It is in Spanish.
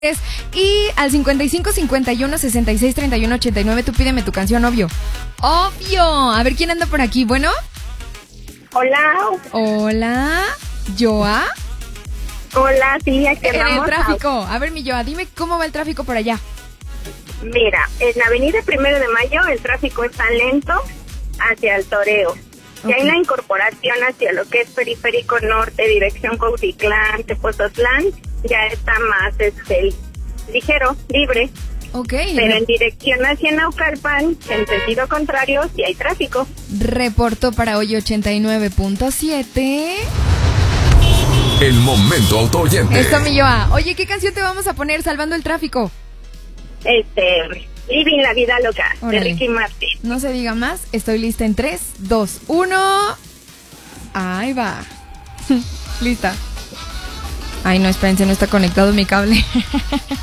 Y al 55 51 66 31 89 tú pídeme tu canción, obvio. Obvio. A ver quién anda por aquí. Bueno. Hola. Hola. ¿Joa? Hola, sí, aquí En el andamos. tráfico. A ver, mi Joa, dime cómo va el tráfico por allá. Mira, en la avenida 1 de Mayo el tráfico está lento hacia el Toreo. Y hay una incorporación hacia lo que es Periférico Norte, dirección Cuautitlán, Tepozotlán, ya está más ligero, libre. Ok. Pero en dirección hacia Naucalpan, en sentido contrario, sí hay tráfico. Reporto para hoy 89.7. El momento autooyente. Esto, mi Joa. Oye, ¿qué canción te vamos a poner salvando el tráfico? Living la vida loca, Órale. de Ricky Martin. No se diga más. Estoy lista en 3, 2, 1. Ahí va. Lista. Ay, no, espérense, no está conectado mi cable.